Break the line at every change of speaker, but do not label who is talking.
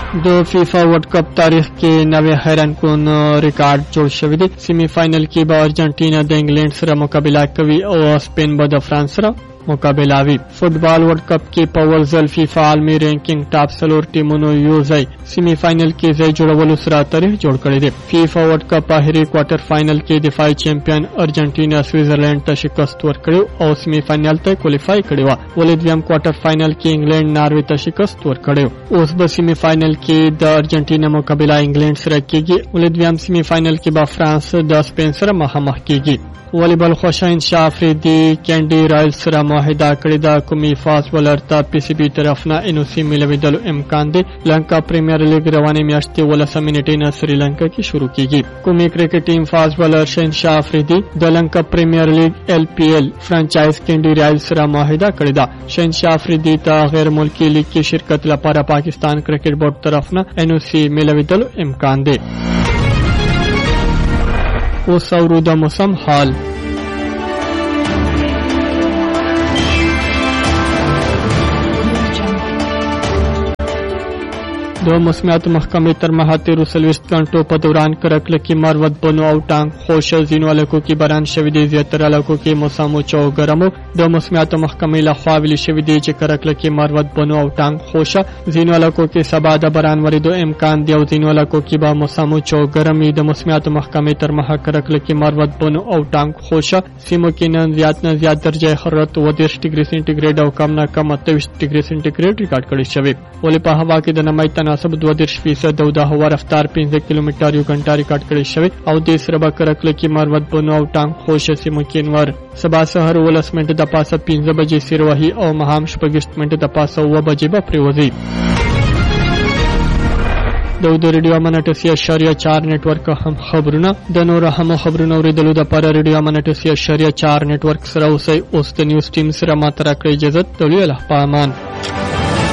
د فیفا ورلد کپ تاریخ کې نوې حیرانکون ریکارډ جوړ شوی دی. سیمی فائنل کې به ارجنټینا د انګلند سره مقابله کوي او سپین به د فرانس سره مقابله وي. فوټبال ورلد کپ کې په اول ځل فیفا عالمي رینکینګ ټاپ 4 ټیمونو یو ځای سیمی فائنل کې ځای جوړولو سره تاریخ جوړ کړی دی. فیفا ورلد کپ اخري کوارټر فائنل کې دفاعي چمپیون ارجنټینا سویټزرلند ته شکست ورکړو او سیمی فائنل ته کوالیفای کړی و. ولې دویم کوارټر فائنل کې انګلند ناروې ته شکست ورکړو. اوس به سیمی فائنل کې د ارجنټینا مقابله انګلند سره کیږي. ولې دویم سیمی فائنل کې به فرانس د سپین سره مخامخ کیږي. والیبال خوشاین شاه افریدي کینډي رایل سره معاهده کړې ده. کومي فاست بولر ته پی سی بي طرف نه NOC ملویدلو امکان دی. لنکا پریمیر لیګ روانې میاشتې 18 نیټې نه سریلانکا کې شروع کیږي. کومي کرکټ ټیم فاست بولر شاهین شاه افریدي د لنکا پریمیر لیګ LPL فرانچایز کینډي رایل سره معاهده کړې ده. شاهین شاه افریدي ته غیر ملکی لیګ کې شرکت لپاره پاکستان کرکټ بورډ طرف نه NOC ملویدلو امکان دی. اوس اورو د موسم حال. د موسمیاتو محکمې تر مهال تیرو 40 غنټو په دوران کرکله کې مروت بنو او ټانک خوشه ځینو علاقو کې باران شوی دی. زیاتره علاقو کې موسم اوچه او ګرم. د موسمیاتو محکمې لخوا ویلي شوی دی چې کرکله کې مروت بنو او ټانک خوشه ځینو علاقو کې سبا د باران وریدو امکان دی او ځینو علاقو کې به موسم اوچه او ګرم. د موسمیاتو محکمې تر مهال کرکله کې مروت بنو او ټانک خوشه سیمو کې نن زیات نه زیات درجه حرارت 30 ډیګري سنټیګریډ او کم نه کم 28 ډیګري سنټیګریډ ریکارډ کړی شوی. ولې په هوا کې د نمی تناسب 2% او د هوا رفتار 15 کیلومتر یو غنټه ریکارډ کړی شوی او د سره به کرکله کې مروت بنو او ټانک خوشه سیمو کې انور سبا سحر 19 منټه د پاسه 15 بجې سیروهي او مهام 20 منټه د پاسه 9 بجې به پریوزي. د ریډیو امانتسیا شریعه 4 نتورک هم خبرونه د نور هم خبرونه اوریدلو د پر ریډیو امانتسیا شریعه 4 نتورک سره اوسئ. اوس د نیوز ټیم سره ماته راکړئ اجازه. تولی الله پامان.